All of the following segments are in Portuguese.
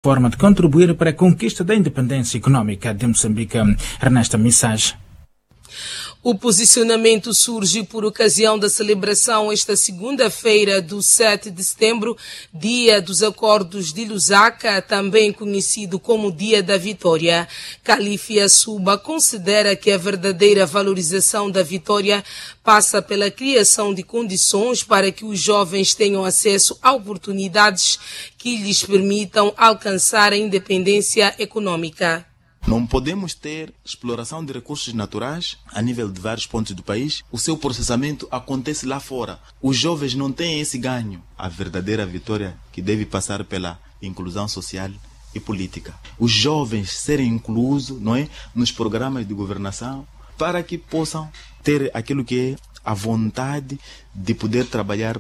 forma de contribuir para a conquista da independência econômica de Moçambique. Nesta mensagem. O posicionamento surge por ocasião da celebração esta segunda-feira do 7 de setembro, Dia dos Acordos de Lusaka, também conhecido como Dia da Vitória. Califia Suba considera que a verdadeira valorização da vitória passa pela criação de condições para que os jovens tenham acesso a oportunidades que lhes permitam alcançar a independência econômica. Não podemos ter exploração de recursos naturais a nível de vários pontos do país. O seu processamento acontece lá fora. Os jovens não têm esse ganho. A verdadeira vitória que deve passar pela inclusão social e política. Os jovens serem inclusos, não é, nos programas de governação para que possam ter aquilo que é a vontade de poder trabalhar.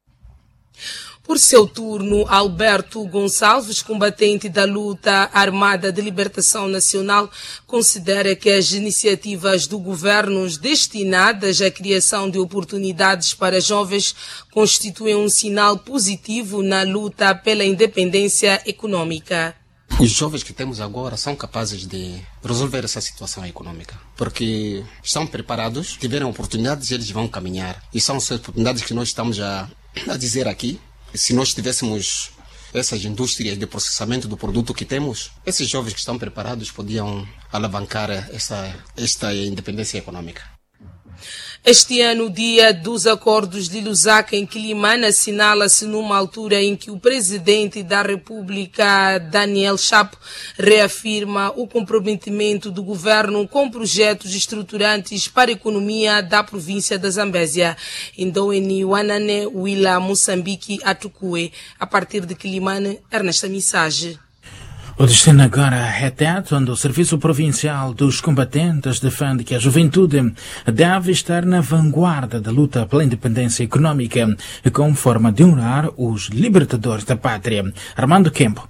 Por seu turno, Alberto Gonçalves, combatente da luta armada de libertação nacional, considera que as iniciativas do governo destinadas à criação de oportunidades para jovens constituem um sinal positivo na luta pela independência econômica. Os jovens que temos agora são capazes de resolver essa situação econômica, porque estão preparados, tiveram oportunidades e eles vão caminhar. E são as oportunidades que nós estamos a dizer aqui. Se nós tivéssemos essas indústrias de processamento do produto que temos, esses jovens que estão preparados podiam alavancar esta independência econômica. Este ano, o Dia dos Acordos de Lusaka, em Quilimane, assinala-se numa altura em que o presidente da República, Daniel Chapo, reafirma o comprometimento do governo com projetos estruturantes para a economia da província da Zambésia. Indoeni Wanane Wila Moçambique Atukue. A partir de Quilimane, Ernesta Mensagem. O destino agora é Tete, onde o Serviço Provincial dos Combatentes defende que a juventude deve estar na vanguarda da luta pela independência econômica, como forma de honrar os libertadores da pátria. Armando Kempo.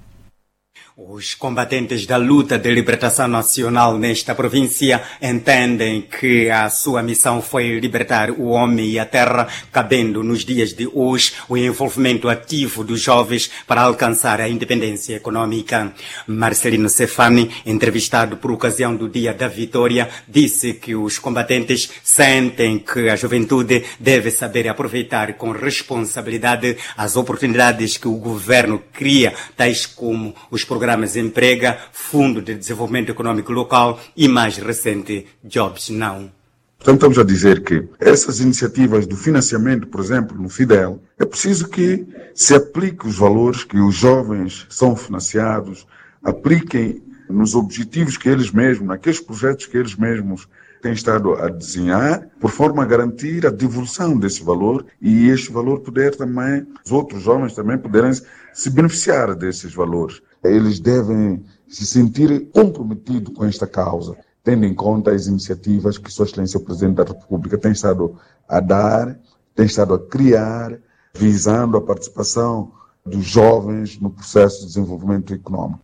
Os combatentes da luta de libertação nacional nesta província entendem que a sua missão foi libertar o homem e a terra, cabendo nos dias de hoje o envolvimento ativo dos jovens para alcançar a independência econômica. Marcelino Cefani, entrevistado por ocasião do Dia da Vitória, disse que os combatentes sentem que a juventude deve saber aproveitar com responsabilidade as oportunidades que o governo cria, tais como os programas Emprega, Fundo de Desenvolvimento Econômico Local e, mais recente, Jobs Now. Portanto, estamos a dizer que essas iniciativas do financiamento, por exemplo, no Fidel, é preciso que se aplique os valores que os jovens são financiados, apliquem nos objetivos que eles mesmos, naqueles projetos que eles mesmos têm estado a desenhar, por forma a garantir a devolução desse valor e este valor poder também, os outros jovens também poderem se beneficiar desses valores. Eles devem se sentir comprometidos com esta causa, tendo em conta as iniciativas que Sua Excelência o Presidente da República tem estado a dar, tem estado a criar, visando a participação dos jovens no processo de desenvolvimento econômico.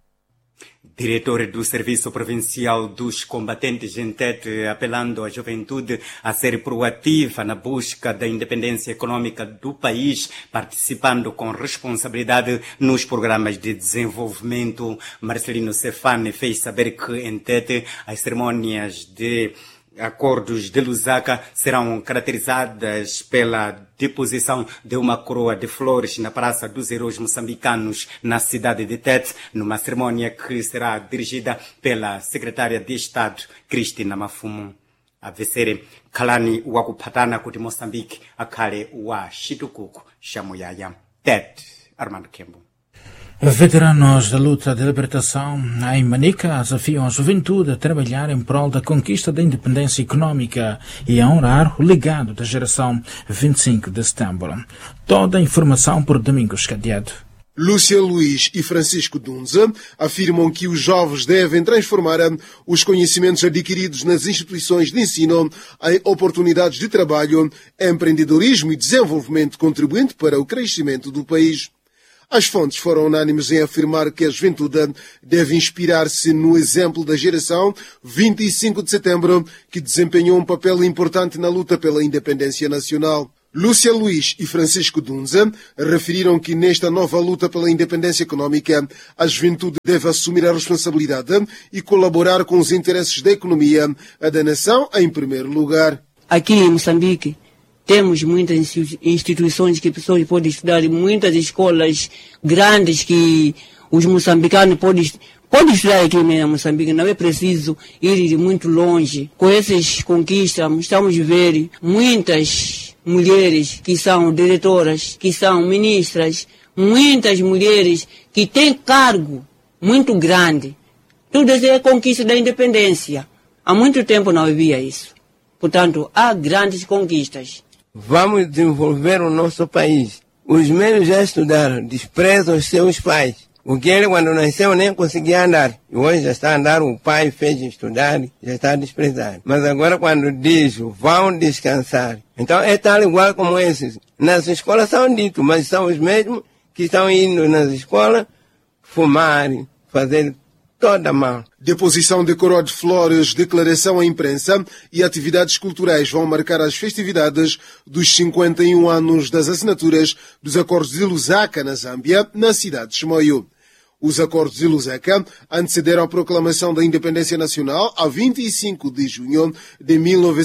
Diretor do Serviço Provincial dos Combatentes em Tete, apelando à juventude a ser proativa na busca da independência econômica do país, participando com responsabilidade nos programas de desenvolvimento. Marcelino Cefani fez saber que em Tete as cerimônias de Acordos de Lusaka serão caracterizadas pela deposição de uma coroa de flores na Praça dos Heróis Moçambicanos, na cidade de Tete, numa cerimônia que será dirigida pela secretária de Estado, Cristina Mafumo. A vencer, Kalani Wakupatana de Moçambique, a Kale wa Chitukuku, Chamuyaya. Tete, Armando Kembo. Veteranos da luta de libertação em Manica desafiam a juventude a trabalhar em prol da conquista da independência econômica e a honrar o legado da geração 25 de setembro. Toda a informação por Domingos Cadeado. Lúcia Luiz e Francisco Dunza afirmam que os jovens devem transformar os conhecimentos adquiridos nas instituições de ensino em oportunidades de trabalho, empreendedorismo e desenvolvimento contribuinte para o crescimento do país. As fontes foram unânimes em afirmar que a juventude deve inspirar-se no exemplo da geração 25 de setembro, que desempenhou um papel importante na luta pela independência nacional. Lúcia Luiz e Francisco Dunza referiram que nesta nova luta pela independência econômica, a juventude deve assumir a responsabilidade e colaborar com os interesses da economia, a da nação em primeiro lugar. Aqui em Moçambique temos muitas instituições que pessoas podem estudar, muitas escolas grandes que os moçambicanos podem estudar aqui em Moçambique. Não é preciso ir muito longe. Com essas conquistas, estamos a ver muitas mulheres que são diretoras, que são ministras, muitas mulheres que têm cargo muito grande. Tudo isso é conquista da independência. Há muito tempo não havia isso. Portanto, há grandes conquistas. Vamos desenvolver o nosso país. Os menos já estudaram, desprezam os seus pais. Porque ele, quando nasceu, nem conseguia andar. E hoje já está a andar, o pai fez estudar, já está desprezado. Mas agora, quando diz, vão descansar. Então, é tal igual como esses. Nas escolas são ditos, mas são os mesmos que estão indo nas escolas fumar, fazer toda mal. Deposição de coroa de flores, declaração à imprensa e atividades culturais vão marcar as festividades dos 51 anos das assinaturas dos Acordos de Lusaka, na Zâmbia, na cidade de Chimoio. Os Acordos de Lusaka antecederam a proclamação da independência nacional a 25 de junho de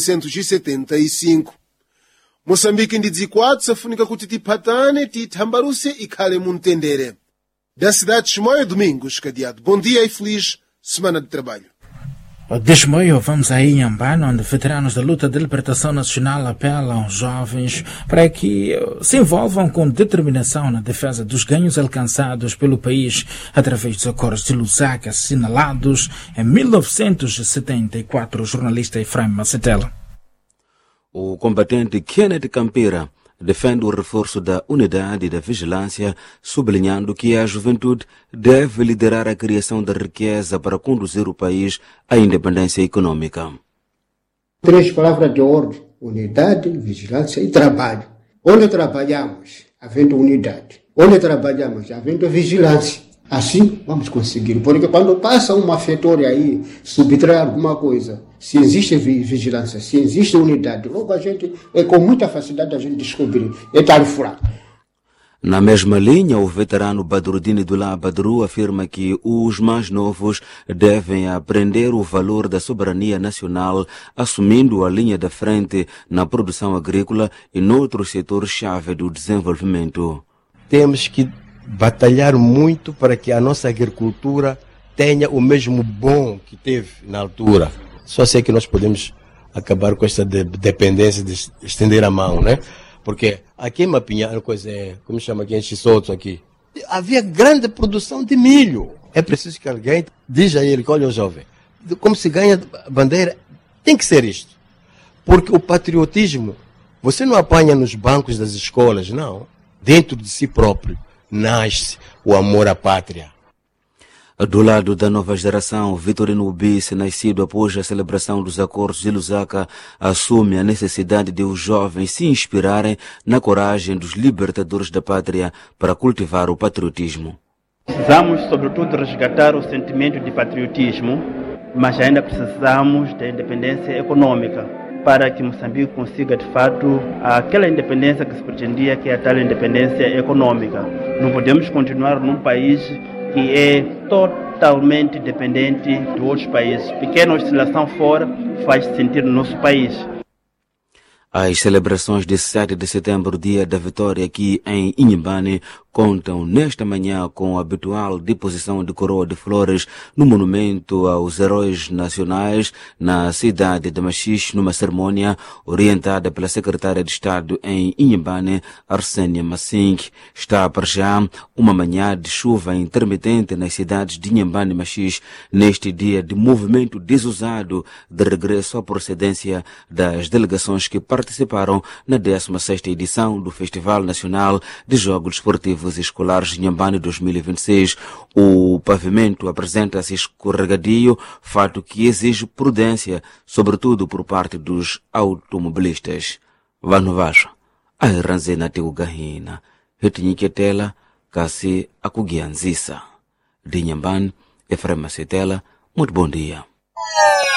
1975. Moçambique ndidzikwatu safunika kuti tipatane titambaruse ikhale muntendere. Da cidade de Chimoio, Domingos Cadeado. Bom dia e feliz semana de trabalho. De Chimoio, vamos a Inhambane, onde veteranos da luta de libertação nacional apelam aos jovens para que se envolvam com determinação na defesa dos ganhos alcançados pelo país através dos Acordos de Lusaka, assinalados em 1974. O jornalista Efraim Macetela. O combatente Kenneth Campira defende o reforço da unidade e da vigilância, sublinhando que a juventude deve liderar a criação da riqueza para conduzir o país à independência econômica. 3 palavras de ordem: unidade, vigilância e trabalho. Onde trabalhamos, havendo unidade. Onde trabalhamos, havendo vigilância. Assim vamos conseguir, porque quando passa uma fetória aí, subtrai alguma coisa, se existe vigilância, se existe unidade, logo a gente, com muita facilidade a gente descobrir, é tal fraco. Na mesma linha, o veterano Badruddin Dullah Badru afirma que os mais novos devem aprender o valor da soberania nacional, assumindo a linha da frente na produção agrícola e noutros setores-chave do desenvolvimento. Temos que batalhar muito para que a nossa agricultura tenha o mesmo bom que teve na altura. Só sei que nós podemos acabar com esta dependência de estender a mão, né? Porque aqui em Mapinhã, como chama aqui em Chissoto aqui, havia grande produção de milho. É preciso que alguém diga a ele que, olha, jovem, como se ganha bandeira, tem que ser isto. Porque o patriotismo, você não apanha nos bancos das escolas, não. Dentro de si próprio nasce o amor à pátria. Do lado da nova geração, Vitorino Ubisse, nascido após a celebração dos Acordos de Lusaka, assume a necessidade de os jovens se inspirarem na coragem dos libertadores da pátria para cultivar o patriotismo. Precisamos, sobretudo, resgatar o sentimento de patriotismo, mas ainda precisamos da independência econômica para que Moçambique consiga, de fato, aquela independência que se pretendia, que é a tal independência econômica. Não podemos continuar num país que é totalmente dependente de outros países. Pequena oscilação fora faz sentir no nosso país. As celebrações de 7 de setembro, dia da vitória aqui em Inhambane, contam nesta manhã com a habitual deposição de coroa de flores no monumento aos heróis nacionais na cidade de Machixe, numa cerimônia orientada pela secretária de Estado em Inhambane, Arsênia Massink. Está para já uma manhã de chuva intermitente nas cidades de Inhambane e Machixe, neste dia de movimento desusado de regresso à procedência das delegações que participaram na 16ª edição do Festival Nacional de Jogos Desportivos Escolares de Inhambane 2026. O pavimento apresenta-se escorregadio, fato que exige prudência, sobretudo por parte dos automobilistas. Vanovasha, a ranzena teu gahina, retinhiketela, kasi akugianzisa. De Inhambane, Efrem Macetela, muito bom dia.